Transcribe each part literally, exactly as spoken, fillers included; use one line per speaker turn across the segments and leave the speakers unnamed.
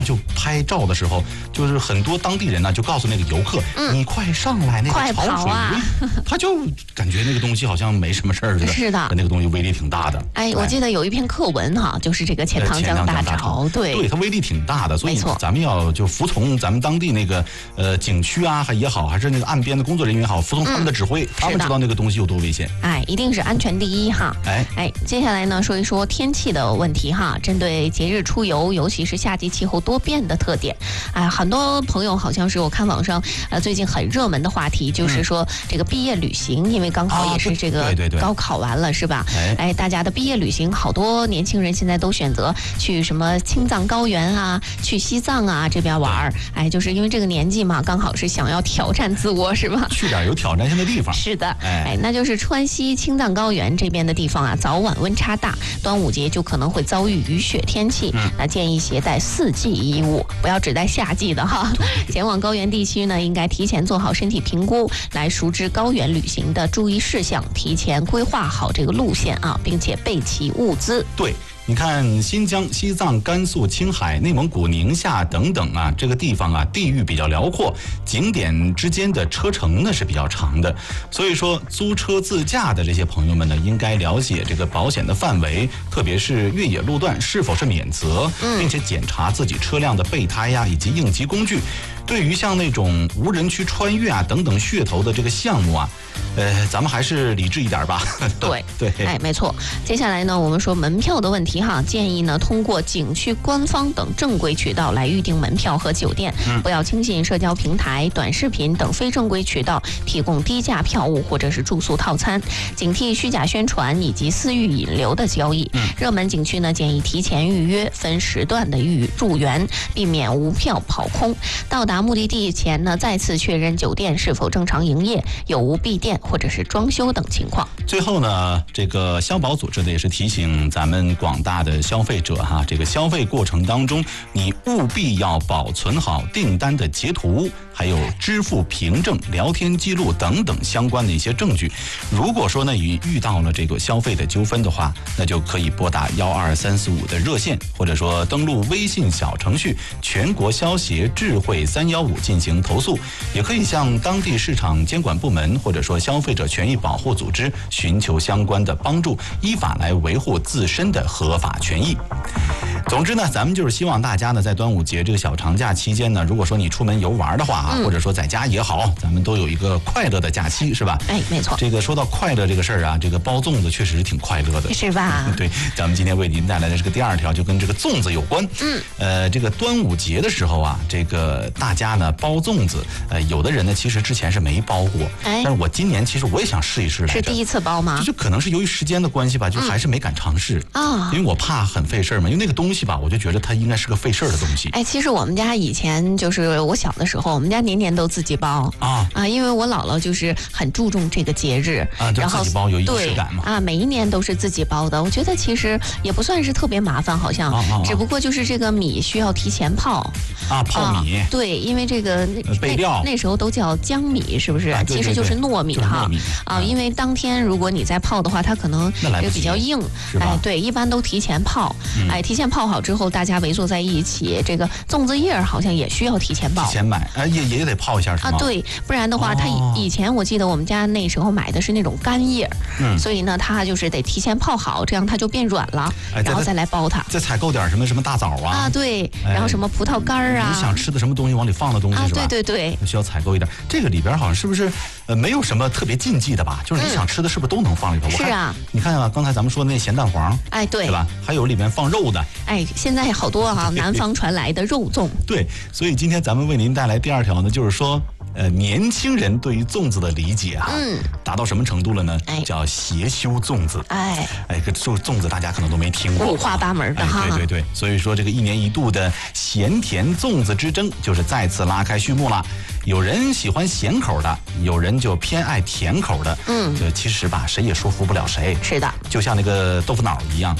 就拍照的时候，就是很多当地人呢就告诉那个游客，嗯、你快上来，那个潮水，啊、他就感觉那个东西好像没什么事儿似的。
是的，
那个东西威力挺大的。
哎，我记得有一篇课文哈，就是这个钱塘江大潮，对，
对，它威力挺大的，所以咱们要就服从咱们当地那个呃景区啊也好，还是那个岸边的工作人员也好，服从他们的指挥，嗯、他们知道那个东西有多危险。
哎，一定是安全第一哈。哎哎，接下来呢说一说天气的问题哈，针对节日出游，尤其是夏季气候多变的特点，哎，很多朋友好像是我看网上呃最近很热门的话题，就是说这个毕业旅行，因为刚好也是这个高考完了，是吧？哎，大家的毕业旅行，好多年轻人现在都选择去什么青藏高原啊，去西藏啊这边玩儿，哎，就是因为这个年纪嘛，刚好是想要挑战自我，是吧？
去点有挑战性的地方。
是的，哎，那就是川西青藏高原这边的地方啊，早晚温差大，端午节就可能会遭遇雨雪天气，嗯、那建议携带四季衣物，不要只带夏季的哈。前往高原地区呢，应该提前做好身体评估，来熟知高原旅行的注意事项，提前规划好这个路线啊，并且备齐物资。
对。你看新疆、西藏、甘肃、青海、内蒙古、宁夏等等啊，这个地方啊，地域比较辽阔，景点之间的车程呢是比较长的，所以说租车自驾的这些朋友们呢，应该了解这个保险的范围，特别是越野路段是否是免责，并且检查自己车辆的备胎呀、啊、以及应急工具。对于像那种无人区穿越啊等等噱头的这个项目啊，呃，咱们还是理智一点吧。
对
对，
哎，没错。接下来呢，我们说门票的问题哈，建议呢通过景区官方等正规渠道来预订门票和酒店，嗯、不要轻信社交平台、短视频等非正规渠道提供低价票务或者是住宿套餐，警惕虚假宣传以及私域引流的交易。嗯、热门景区呢，建议提前预约，分时段的预入园，避免无票跑空。到达目的地前呢，再次确认酒店是否正常营业，有无闭店或者是装修等情况。
最后呢，这个消保组织呢也是提醒咱们广大的消费者哈，这个消费过程当中，你务必要保存好订单的截图，还有支付凭证、聊天记录等等相关的一些证据。如果说呢，你遇到了这个消费的纠纷的话，那就可以拨打幺二三四五的热线，或者说登录微信小程序全国消协智慧三幺五进行投诉，也可以向当地市场监管部门或者说消费者权益保护组织寻求相关的帮助，依法来维护自身的合法权益。总之呢，咱们就是希望大家呢，在端午节这个小长假期间呢，如果说你出门游玩的话啊，嗯、或者说在家也好，咱们都有一个快乐的假期，是吧？
哎，没错。
这个说到快乐这个事儿啊，这个包粽子确实是挺快乐的，
是吧？
对，咱们今天为您带来的这个第二条就跟这个粽子有关。嗯，呃，这个端午节的时候啊，这个大家呢包粽子，呃，有的人呢其实之前是没包过，哎，但是我今年其实我也想试一试来着。
是第一次包吗？
就可能是由于时间的关系吧，就还是没敢尝试啊、嗯，因为我怕很费事儿嘛，因为那个东西吧，我就觉得它应该是个费事儿的东西。
哎，其实我们家以前就是我小的时候，我们家年年都自己包啊啊，因为我姥姥就是很注重这个节日
啊，然后自己包有仪式感嘛
啊，每一年都是自己包的。我觉得其实也不算是特别麻烦，好像，啊啊啊只不过就是这个米需要提前泡
啊，泡米、啊。
对，因为这个
备料
那, 那时候都叫江米，是不是？
啊、对对对
其实就是糯米哈
米
啊，因为当天如果你再泡的话，它可能这个比较硬，哎，对，一般都提前泡，嗯、哎，提前泡好之后，大家围坐在一起，这个粽子叶好像也需要提前泡，
提前买，哎，也也得泡一下是吗？
啊，对，不然的话，它、哦、以前我记得我们家那时候买的是那种干叶，嗯，所以呢，它就是得提前泡好，这样它就变软了，哎、然后再来包它。
再采购点什么什么大枣啊，
啊，对，哎、然后什么葡萄干啊，
你想吃的什么东西往里放的东西、啊、是吧？
对对对，
需要采购一点。这个里边好像是不是呃没有什么特别禁忌的吧？就是你想吃的是不是都能放里头？嗯、
是啊，
你看啊，刚才咱们说的那咸蛋黄，
哎，对，
对吧？还有里面放肉的，
哎，现在好多哈、啊，南方传来的肉粽。
对，所以今天咱们为您带来第二条呢，就是说。呃，年轻人对于粽子的理解啊，嗯，达到什么程度了呢？哎，叫邪修粽子。哎，哎，这粽子大家可能都没听过，
五花八门的哈。
哎，对对对，所以说这个一年一度的咸甜粽子之争就是再次拉开序幕了。有人喜欢咸口的，有人就偏爱甜口的。嗯，就其实吧，谁也说服不了谁。
是的，
就像那个豆腐脑一样。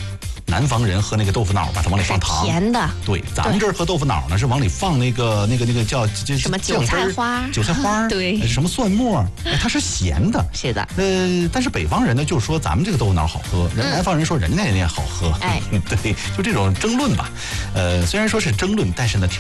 南方人喝那个豆腐脑吧，他往里放糖，
甜的。
对，咱们这儿喝豆腐脑呢是往里放那个那个那个叫就
什么韭菜花、
韭菜花，
对，
什么蒜末，哎，它是咸的。
是的。
呃，但是北方人呢就说咱们这个豆腐脑好喝，人南方人说人家那也好喝。
哎，
对，就这种争论吧。呃，虽然说是争论，但是呢。